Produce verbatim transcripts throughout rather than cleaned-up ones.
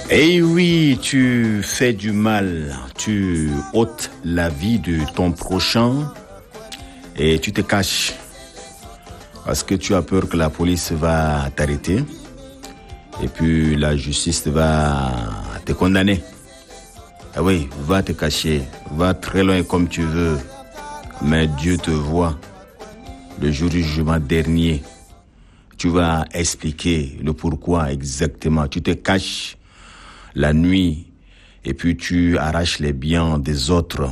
Eh oui, tu fais du mal, tu ôtes la vie de ton prochain et tu te caches parce que tu as peur que la police va t'arrêter et puis la justice va te condamner. Ah oui, va te cacher, va très loin comme tu veux, mais Dieu te voit. Le jour du jugement dernier, tu vas expliquer le pourquoi exactement. Tu te caches la nuit et puis tu arraches les biens des autres.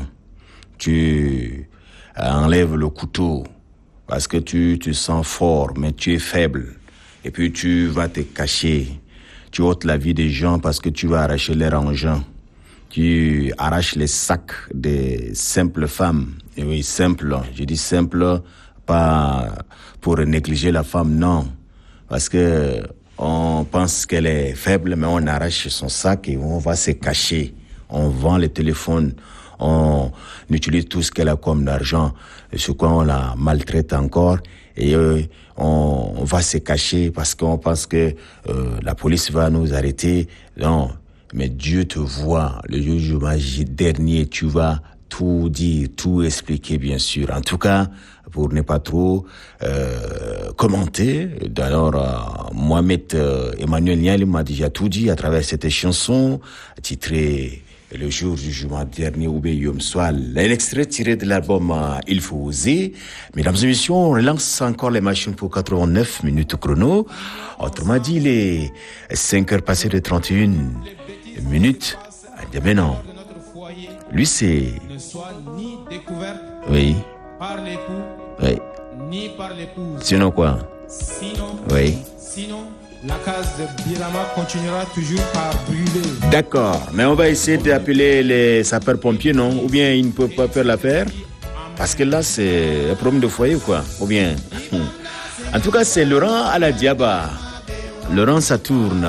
Tu enlèves le couteau parce que tu te sens fort, mais tu es faible. Et puis tu vas te cacher. Tu ôtes la vie des gens parce que tu vas arracher leur engin. Tu arraches les sacs des simples femmes. Et oui, simple, je dis simple, pas pour négliger la femme, non. Parce que on pense qu'elle est faible, mais on arrache son sac et on va se cacher. On vend les téléphones, on utilise tout ce qu'elle a comme argent, sur quoi on la maltraite encore. Et euh, on, on va se cacher parce qu'on pense que euh, la police va nous arrêter. Non. Mais Dieu te voit, le jugement dernier, tu vas tout dire, tout expliquer, bien sûr. En tout cas, pour ne pas trop euh, commenter, d'ailleurs, euh, Mohamed euh, Emmanuel Nial m'a déjà tout dit à travers cette chanson titrée « Le jour du jugement dernier » ou bien Yom Swal. Un extrait tiré de l'album euh, « Il faut oser ». Mesdames et messieurs, on relance encore les machines pour quatre-vingt-neuf minutes chrono. Autrement dit, les cinq heures passées de trente et une minutes. Mais non. Lui, c'est... ne soit ni découverte Oui. par l'époux, Oui. ni par l'épouse. Sinon quoi? Sinon, Oui. sinon, la case de Birama continuera toujours par brûler. D'accord. Mais on va essayer d'appeler les sapeurs-pompiers, non? Ou bien ils ne peuvent pas faire l'affaire? Parce que là, c'est un problème de foyer, quoi. Ou bien... En tout cas, c'est Laurent Aladiaba. Laurent, ça tourne.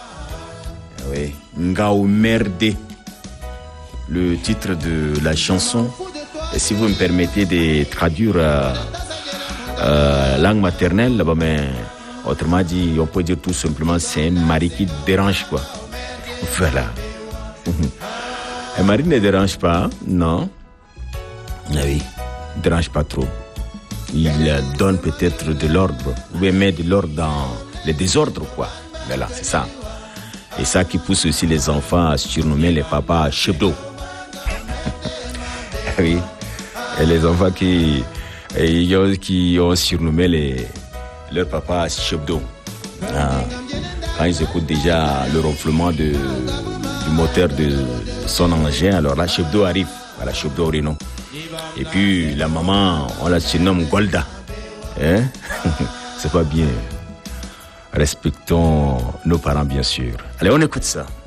Oui. Ngao Merde. Le titre de la chanson. Et si vous me permettez de traduire euh, euh, langue maternelle, là-bas, mais autrement dit, on peut dire tout simplement, c'est un mari qui dérange, quoi. Voilà. Un mari ne dérange pas, non? Ah oui, il ne dérange pas trop. Il donne peut-être de l'ordre, ou bien met de l'ordre dans le désordre, quoi. Voilà, c'est ça. Et ça qui pousse aussi les enfants à surnommer les papas chef d'eau. Oui. Et les enfants qui, et, qui ont surnommé les, leur papa chef d'eau. Ah. Quand ils écoutent déjà le ronflement de, du moteur de son engin, alors là, chef d'eau arrive. Voilà, chef d'eau Renault. Et puis la maman, on la surnomme Golda. Hein? C'est pas bien. Respectons nos parents, bien sûr. Allez, on écoute ça.